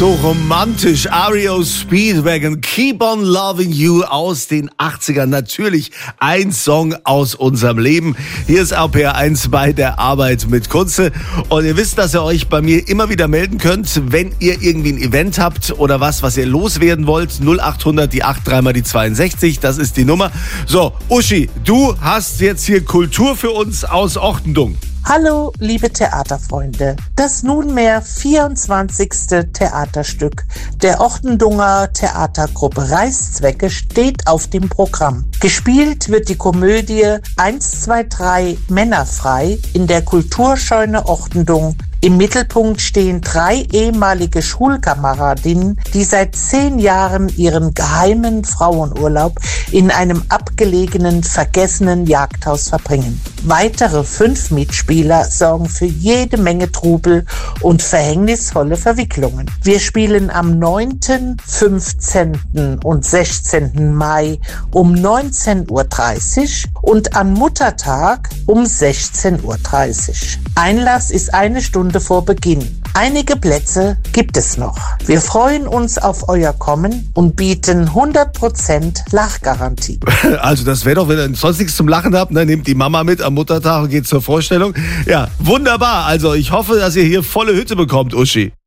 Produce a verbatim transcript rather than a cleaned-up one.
so romantisch. R E O Speedwagon, Keep on Loving You aus den achtzigern. Natürlich ein Song aus unserem Leben. Hier ist R P R eins bei der Arbeit mit Kunze. Und ihr wisst, dass ihr euch bei mir immer wieder melden könnt, wenn ihr irgendwie ein Event habt oder was, was ihr loswerden wollt. null acht hundert, die acht, dreimal die zweiundsechzig, das ist die Nummer. So, Uschi, du hast jetzt hier Kultur für uns aus Ochtendung. Hallo, liebe Theaterfreunde. Das nunmehr vierundzwanzigste Theaterstück der Ochtendunger Theatergruppe Reißzwecke steht auf dem Programm. Gespielt wird die Komödie eins, zwei, drei Männerfrei in der Kulturscheune Ochtendung. Im Mittelpunkt stehen drei ehemalige Schulkameradinnen, die seit zehn Jahren ihren geheimen Frauenurlaub in einem abgelegenen, vergessenen Jagdhaus verbringen. Weitere fünf Mitspieler sorgen für jede Menge Trubel und verhängnisvolle Verwicklungen. Wir spielen am neunten, fünfzehnten und sechzehnten Mai um neunzehn Uhr dreißig und am Muttertag um sechzehn Uhr dreißig. Einlass ist eine Stunde vor Beginn. Einige Plätze gibt es noch. Wir freuen uns auf euer Kommen und bieten hundert Prozent Lachgarantie. Also das wäre doch, wenn ihr sonst nichts zum Lachen habt, dann nehmt die Mama mit am Muttertag und geht zur Vorstellung. Ja, wunderbar. Also ich hoffe, dass ihr hier volle Hütte bekommt, Uschi.